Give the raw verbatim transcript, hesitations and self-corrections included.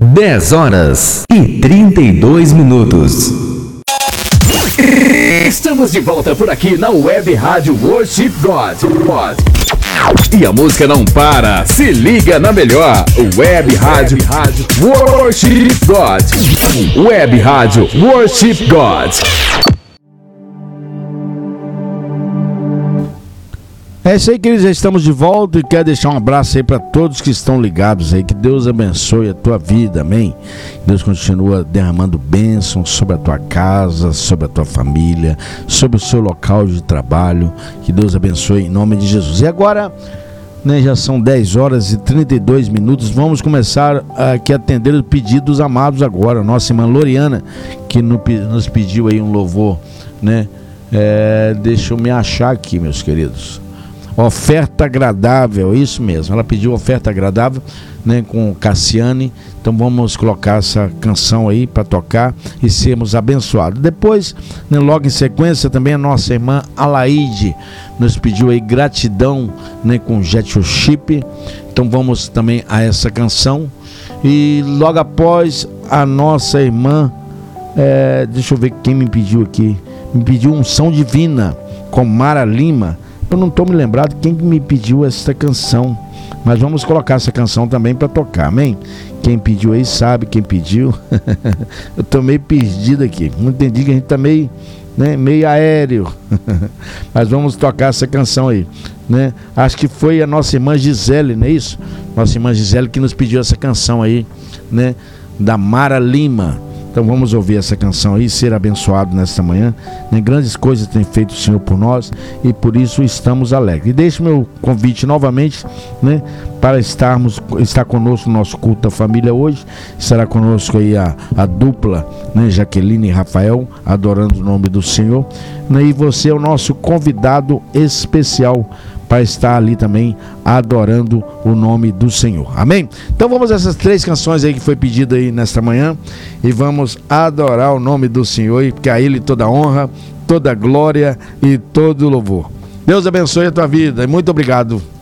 dez horas e trinta e dois minutos. Estamos de volta por aqui na Web Rádio Worship God. E a música não para, se liga na melhor. Web Rádio Worship God. Web Rádio Worship God. É isso aí, queridos, já estamos de volta e quero deixar um abraço aí para todos que estão ligados aí, que Deus abençoe a tua vida, amém? Deus continua derramando bênçãos sobre a tua casa, sobre a tua família, sobre o seu local de trabalho, que Deus abençoe em nome de Jesus. E agora, né, já são dez horas e trinta e dois minutos, vamos começar aqui a atender os pedidos amados agora. Nossa irmã Loriana, que nos pediu aí um louvor, né? É, deixa eu me achar aqui, meus queridos. Oferta agradável, isso mesmo, ela pediu oferta agradável, né, com Cassiane. Então vamos colocar essa canção aí para tocar e sermos abençoados. Depois, né, logo em sequência, também a nossa irmã Alaide nos pediu aí gratidão, né, com Jet Chip. Então vamos também a essa canção. E logo após, a nossa irmã, é, deixa eu ver quem me pediu aqui, me pediu Unção Divina com Mara Lima. Eu não estou me lembrado quem me pediu essa canção, mas vamos colocar essa canção também para tocar, amém? Quem pediu aí sabe quem pediu. Eu estou meio perdido aqui, não entendi, que a gente está meio, né, meio aéreo. Mas vamos tocar essa canção aí, né? Acho que foi a nossa irmã Gisele, não é isso? Nossa irmã Gisele que nos pediu essa canção aí, né, da Mara Lima. Então vamos ouvir essa canção aí, ser abençoado nesta manhã, né? Grandes coisas tem feito o Senhor por nós e por isso estamos alegres. E deixo meu convite novamente, né, para estarmos, estar conosco no nosso culto da família hoje. Estará conosco aí a, a dupla, né, Jaqueline e Rafael, adorando o nome do Senhor, né? E você é o nosso convidado especial para estar ali também adorando o nome do Senhor, amém? Então vamos a essas três canções aí que foi pedido aí nesta manhã e vamos adorar o nome do Senhor, porque a Ele toda honra, toda glória e todo louvor. Deus abençoe a tua vida e muito obrigado.